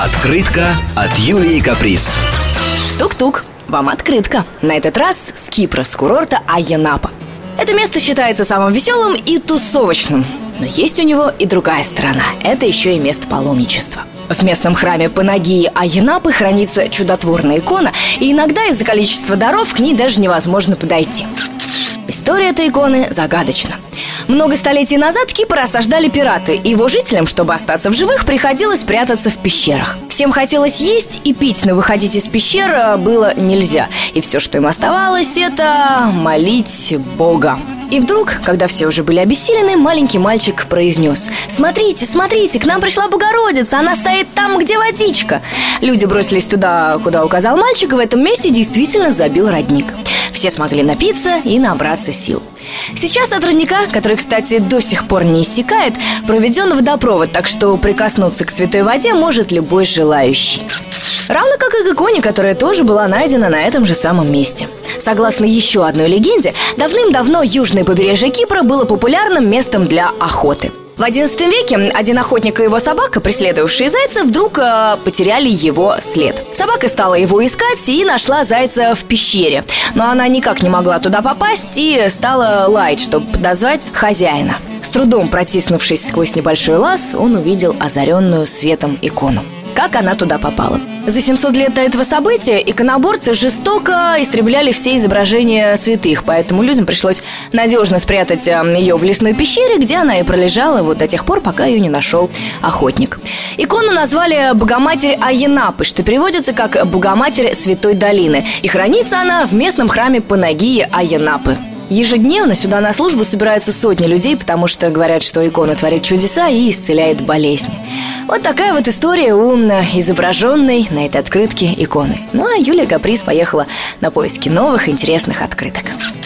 Открытка от Юлии Каприз. Тук-тук, вам открытка. На этот раз с Кипра, с курорта Айя-Напа. Это место считается самым веселым и тусовочным. Но есть у него и другая сторона. Это еще и место паломничества. В местном храме Панагии Айя-Напы хранится чудотворная икона, и иногда из-за количества даров к ней даже невозможно подойти. История этой иконы загадочна. Много столетий назад Кипр осаждали пираты, и его жителям, чтобы остаться в живых, приходилось прятаться в пещерах. Всем хотелось есть и пить, но выходить из пещер было нельзя. И все, что им оставалось, это молить Бога. И вдруг, когда все уже были обессилены, маленький мальчик произнес: «Смотрите, смотрите, к нам пришла Богородица, она стоит там, где водичка». Люди бросились туда, куда указал мальчик, и в этом месте действительно забил родник. Все смогли напиться и набраться сил. Сейчас от родника, который, кстати, до сих пор не иссякает, проведен водопровод, так что прикоснуться к святой воде может любой желающий. Равно как и к иконе, которая тоже была найдена на этом же самом месте. Согласно еще одной легенде, давным-давно южное побережье Кипра было популярным местом для охоты. В XI веке один охотник и его собака, преследовавшие зайца, вдруг потеряли его след. Собака стала его искать и нашла зайца в пещере. Но она никак не могла туда попасть и стала лаять, чтобы подозвать хозяина. С трудом протиснувшись сквозь небольшой лаз, он увидел озаренную светом икону. Как она туда попала? За 700 лет до этого события иконоборцы жестоко истребляли все изображения святых, поэтому людям пришлось надежно спрятать ее в лесной пещере, где она и пролежала вот до тех пор, пока ее не нашел охотник. Икону назвали Богоматерь Айя-Напы, что переводится как Богоматерь Святой Долины, и хранится она в местном храме Панагии Айя-Напы. Ежедневно сюда на службу собираются сотни людей, потому что говорят, что икона творит чудеса и исцеляет болезни. Вот такая вот история у изображенной на этой открытке иконы. Ну а Юлия Каприз поехала на поиски новых интересных открыток.